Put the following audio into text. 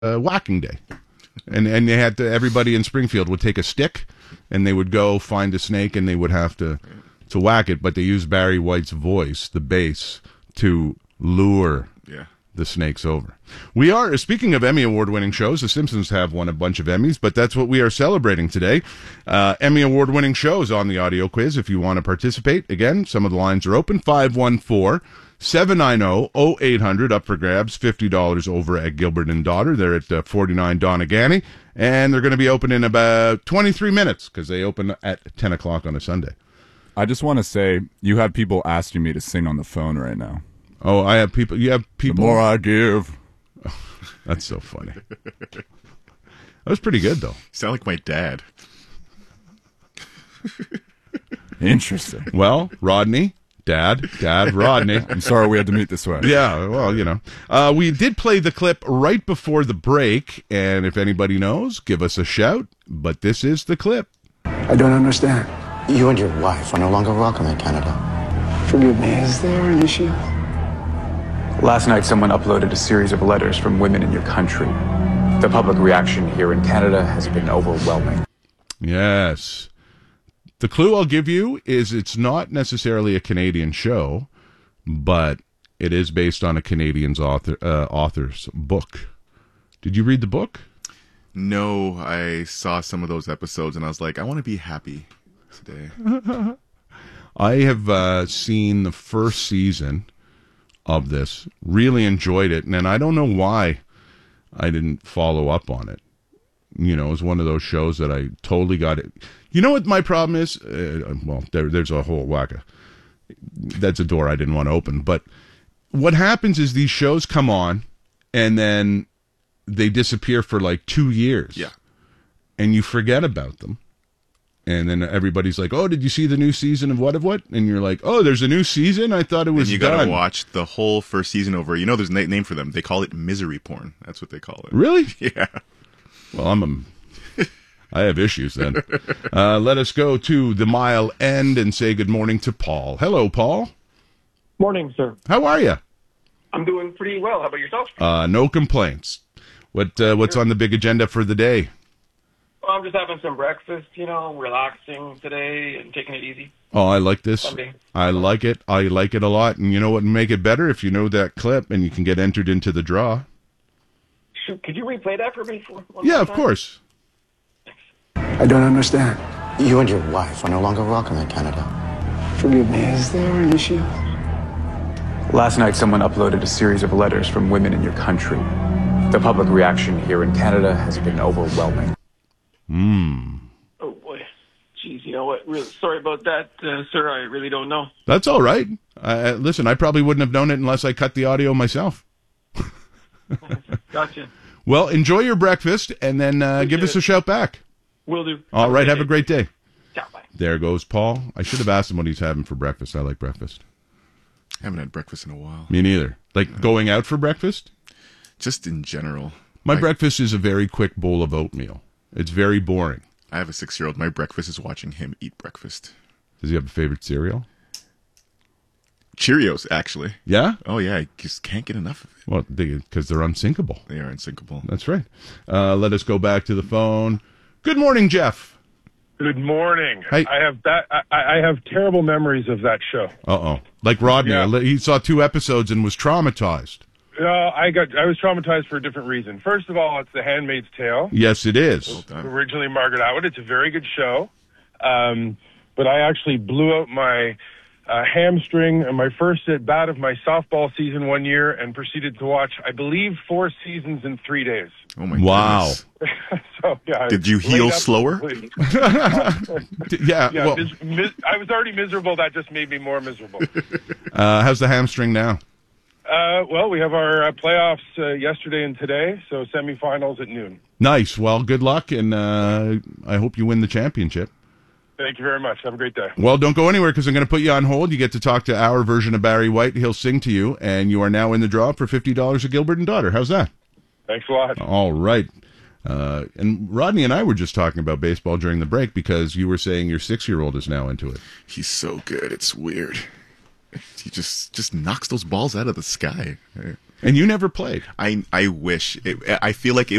whacking day. And they had to, everybody in Springfield would take a stick and they would go find a snake and they would have to whack it, but they used Barry White's voice, the bass, to lure the snakes over. We are, speaking of Emmy Award-winning shows, The Simpsons have won a bunch of Emmys, but that's what we are celebrating today. Emmy Award-winning shows on the audio quiz. If you want to participate, again, some of the lines are open. 514-790-0800, up for grabs, $50 over at Gilbert and Daughter. They're at 49 Donegal, and they're going to be open in about 23 minutes because they open at 10 o'clock on a Sunday. I just want to say, you have people asking me to sing on the phone right now. Oh, I have people. You have people. The more I give. Oh, that's so funny. That was pretty good, though. You sound like my dad. Interesting. Well, Rodney, Dad, Rodney. I'm sorry we had to meet this way. Yeah, well, you know. We did play the clip right before the break, and if anybody knows, give us a shout. But this is the clip. I don't understand. You and your wife are no longer welcome in Canada. Forgive me, is there an issue? Last night, someone uploaded a series of letters from women in your country. The public reaction here in Canada has been overwhelming. Yes. The clue I'll give you is it's not necessarily a Canadian show, but it is based on a Canadian's author's book. Did you read the book? No, I saw some of those episodes, and I was like, I want to be happy today. I have seen the first season of this, really enjoyed it, and I don't know why I didn't follow up on it. You know, it was one of those shows that I totally got it. You know what my problem is? Well, there's a whole whack. That's a door I didn't want to open. But what happens is these shows come on, and then they disappear for like 2 years. Yeah. And you forget about them. And then everybody's like, oh, did you see the new season of what? And you're like, oh, there's a new season? I thought it was done. You got to watch the whole first season over. You know there's a name for them. They call it misery porn. That's what they call it. Really? Yeah. Well, I have issues then. Let us go to the Mile End and say good morning to Paul. Hello, Paul. Morning, sir. How are you? I'm doing pretty well. How about yourself? No complaints. What's on the big agenda for the day? Well, I'm just having some breakfast, relaxing today and taking it easy. Oh, I like this. Sunday. I like it. I like it a lot. And you know what would make it better? If you know that clip and you can get entered into the draw. Could you replay that for me? Yeah, of course. I don't understand. You and your wife are no longer welcome in Canada. Forgive me, is there an issue? Last night, someone uploaded a series of letters from women in your country. The public reaction here in Canada has been overwhelming. Oh, boy. Jeez, you know what? Really sorry about that, sir. I really don't know. That's all right. Listen, I probably wouldn't have known it unless I cut the audio myself. Gotcha. Well, enjoy your breakfast, and then give us a shout back. Will do. All right, have a great day. Ciao, bye. There goes Paul. I should have asked him what he's having for breakfast. I like breakfast. I haven't had breakfast in a while. Me neither. Like going out for breakfast? Just in general. My breakfast is a very quick bowl of oatmeal. It's very boring. I have a 6-year-old. My breakfast is watching him eat breakfast. Does he have a favorite cereal? Cheerios, actually. Yeah? Oh, yeah. I just can't get enough of it. Well, because they're unsinkable. They are unsinkable. That's right. Let us go back to the phone. Good morning, Jeff. Good morning. Hey. I have terrible memories of that show. Uh-oh. Like Rodney. Yeah. He saw 2 episodes and was traumatized. I was traumatized for a different reason. First of all, it's The Handmaid's Tale. Yes, it is. Well done. Originally Margaret Atwood. It's a very good show. But I actually blew out my hamstring in my first at bat of my softball season one year and proceeded to watch, I believe, 4 seasons in 3 days. Oh, my Wow. goodness. So, yeah, Did you heal slower? Yeah. Well, I was already miserable. That just made me more miserable. how's the hamstring now? Well, we have our playoffs yesterday and today, so semifinals at noon. Nice. Well, good luck, and I hope you win the championship. Thank you very much. Have a great day. Well, don't go anywhere because I'm going to put you on hold. You get to talk to our version of Barry White. He'll sing to you, and you are now in the draw for $50 at Gilbert and Daughter. How's that? Thanks a lot. All right. And Rodney and I were just talking about baseball during the break because you were saying your 6-year-old is now into it. He's so good. It's weird. He just knocks those balls out of the sky. And you never played. I wish. I feel like it